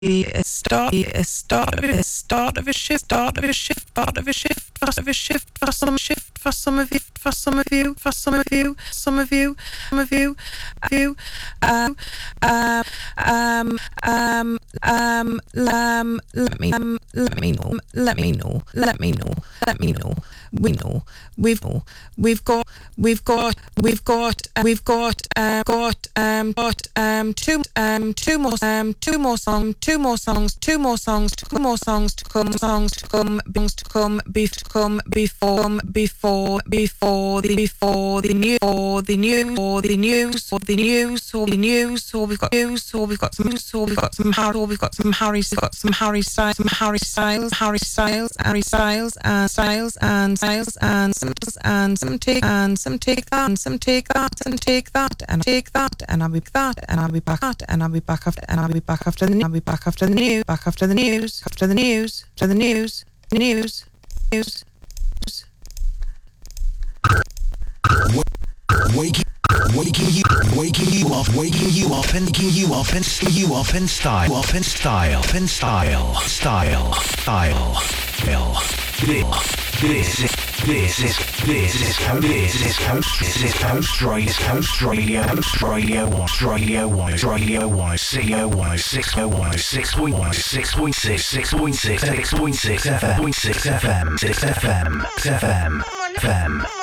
start of a shift for some of you let me know we've got two more songs to come before the news. So we've got some Harry Styles and some take that and I'll be back after the news. Waking you up in style. This is Coast Radio 106.6 FM.